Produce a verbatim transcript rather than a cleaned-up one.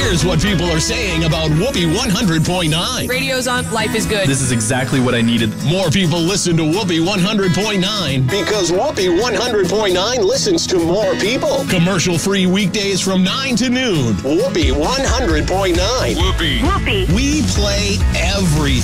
Here's what people are saying about Whoopee one hundred point nine. Radio's on. Life is good. This is exactly what I needed. More people listen to Whoopee one hundred point nine because Whoopee one hundred point nine listens to more people. Commercial-free weekdays from nine to noon. Whoopee one hundred point nine. Whoopee. Whoopee. We play everything.